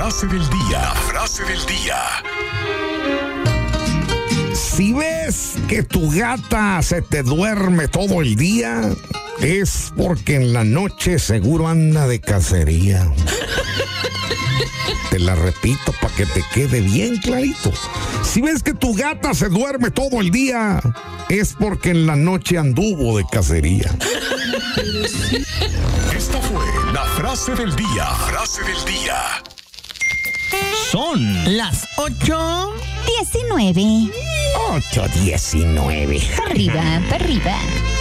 frase del día. La frase del día. Si ves que tu gata se te duerme todo el día, es porque en la noche seguro anda de cacería. Te la repito para que te quede bien clarito. Si ves que tu gata se duerme todo el día, es porque en la noche anduvo de cacería. Esta fue la frase del día. Frase del día. Son las 8:19. 8:19. Para arriba, para arriba.